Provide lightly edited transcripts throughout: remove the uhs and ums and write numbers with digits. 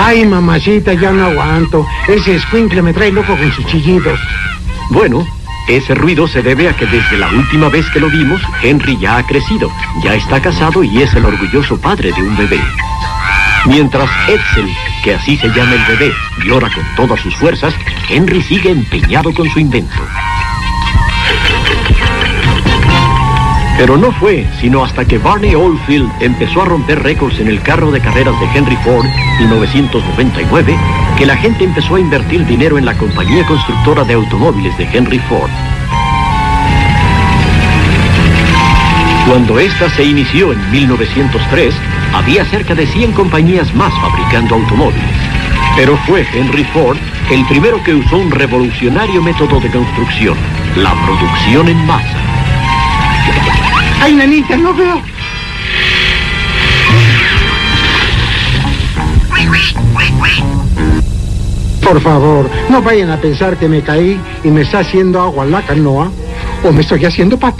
Ay, mamacita, ya no aguanto. Ese escuincle me trae loco con sus chillidos. Bueno, ese ruido se debe a que desde la última vez que lo vimos, Henry ya ha crecido, ya está casado y es el orgulloso padre de un bebé. Mientras Edsel, que así se llama el bebé, llora con todas sus fuerzas, Henry sigue empeñado con su invento. Pero no fue sino hasta que Barney Oldfield empezó a romper récords en el carro de carreras de Henry Ford en 1999 que la gente empezó a invertir dinero en la compañía constructora de automóviles de Henry Ford. Cuando esta se inició en 1903, había cerca de 100 compañías más fabricando automóviles. Pero fue Henry Ford el primero que usó un revolucionario método de construcción, la producción en masa. ¡Ay, nanita, no veo! Por favor, no vayan a pensar que me caí y me está haciendo agua la canoa o me estoy haciendo pato.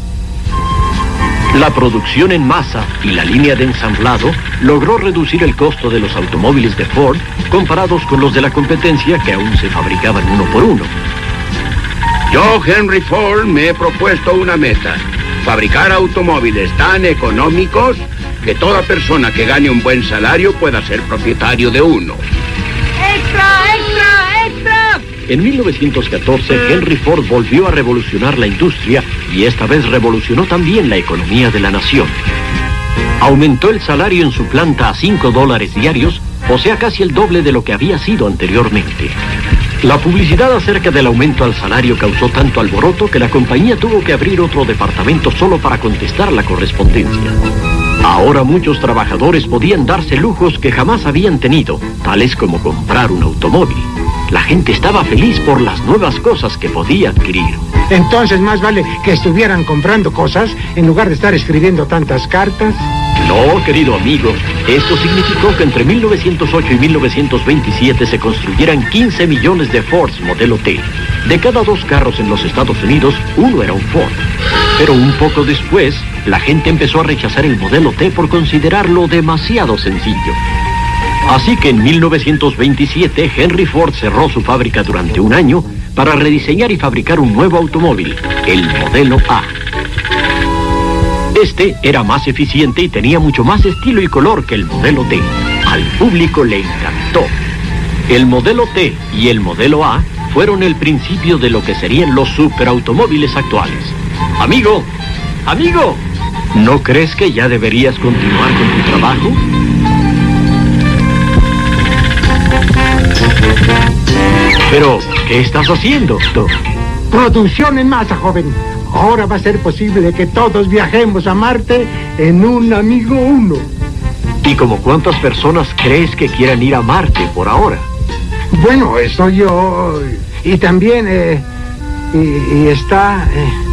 La producción en masa y la línea de ensamblado logró reducir el costo de los automóviles de Ford comparados con los de la competencia que aún se fabricaban uno por uno. Yo, Henry Ford, me he propuesto una meta: fabricar automóviles tan económicos que toda persona que gane un buen salario pueda ser propietario de uno. ¡Extra, extra, extra! En 1914, Henry Ford volvió a revolucionar la industria y esta vez revolucionó también la economía de la nación. Aumentó el salario en su planta a $5 diarios, o sea, casi el doble de lo que había sido anteriormente. La publicidad acerca del aumento al salario causó tanto alboroto que la compañía tuvo que abrir otro departamento solo para contestar la correspondencia. Ahora muchos trabajadores podían darse lujos que jamás habían tenido, tales como comprar un automóvil. La gente estaba feliz por las nuevas cosas que podía adquirir. Entonces más vale que estuvieran comprando cosas en lugar de estar escribiendo tantas cartas. No, querido amigo, esto significó que entre 1908 y 1927 se construyeran 15 millones de Fords modelo T. De cada 2 carros en los Estados Unidos, uno era un Ford. Pero un poco después, la gente empezó a rechazar el modelo T por considerarlo demasiado sencillo. Así que en 1927, Henry Ford cerró su fábrica durante un año para rediseñar y fabricar un nuevo automóvil, el modelo A. Este era más eficiente y tenía mucho más estilo y color que el modelo T. Al público le encantó. El modelo T y el modelo A fueron el principio de lo que serían los superautomóviles actuales. Amigo, amigo, ¿no crees que ya deberías continuar con tu trabajo? Pero, ¿qué estás haciendo? Producción en masa, joven. Ahora va a ser posible que todos viajemos a Marte en un amigo uno. ¿Y como cuántas personas crees que quieran ir a Marte por ahora? Bueno, estoy yo. Y también, está...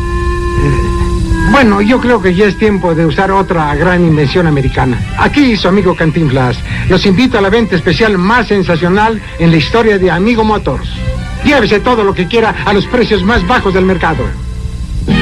Bueno, yo creo que ya es tiempo de usar otra gran invención americana. Aquí su amigo Cantinflas. Los invito a la venta especial más sensacional en la historia de Amigo Motors. Llévese todo lo que quiera a los precios más bajos del mercado.